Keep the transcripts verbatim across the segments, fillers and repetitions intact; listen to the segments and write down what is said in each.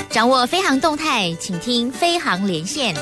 掌握飞航动态，请听飞航连线。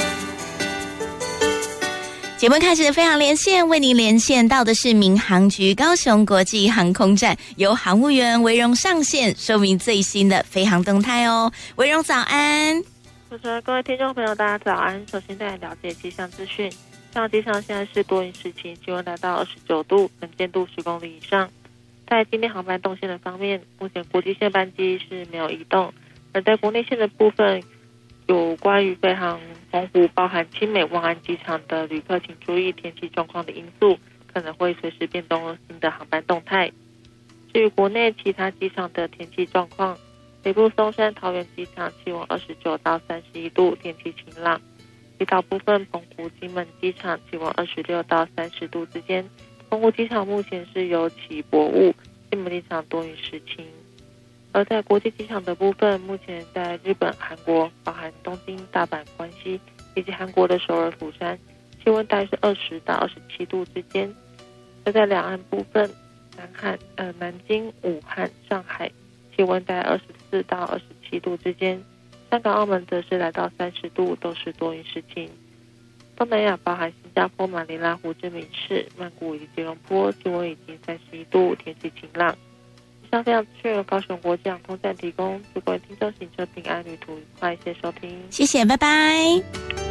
节目开始，飞航连线为您连线到的是民航局高雄国际航空站，由航务员维荣上线说明最新的飞航动态哦。维荣早安。 主持人，各位听众朋友，大家早安。首先带来了解气象资讯。上机上现在是多云时晴，气温达到二十九度，能见度十公里以上。在今天航班动线的方面，目前国际线班机是没有移动，而在国内线的部分，有关于飞航澎湖包含青美万安机场的旅客请注意天气状况的因素，可能会随时变动新的航班动态。至于国内其他机场的天气状况，北部松山桃园机场气温二十九到三十一度，天气晴朗。离岛部分澎湖金门机场气温二十六到三十度之间。澎湖机场目前是有起薄雾，金门机场多云时晴。而在国际机场的部分，目前在日本、韩国，包含东京、大阪、关西，以及韩国的首尔、釜山，气温大约是二十到二十七度之间。而在两岸部分，南韩、呃南京、武汉、上海，气温在二十四到二十七度之间。香港、澳门则是来到三十度，都是多云时晴。东南亚包含新加坡、马尼拉、胡志明市、曼谷以及吉隆坡，气温已经三十一度，天气晴朗。以上这样资讯由高雄国际航空站提供，祝各位听众行车平安，旅途愉快，谢谢收听， 谢谢，拜拜。